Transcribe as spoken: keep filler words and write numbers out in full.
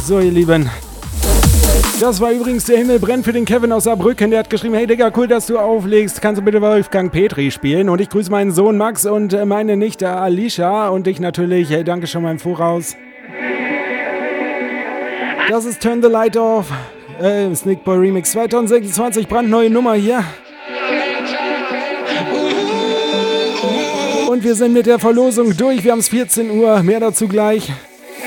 So, ihr Lieben. Das war übrigens der Himmel brennt für den Kevin aus Saarbrücken. Der hat geschrieben, hey Digga, cool, dass du auflegst. Kannst du bitte Wolfgang Petri spielen? Und ich grüße meinen Sohn Max und meine Nichte Alicia. Und dich natürlich. Hey, danke schon mal im Voraus. Das ist Turn the Light Off. Äh, Sneak Boy Remix zwanzig sechsundzwanzig. Brandneue Nummer hier. Und wir sind mit der Verlosung durch. Wir haben es vierzehn Uhr. Mehr dazu gleich.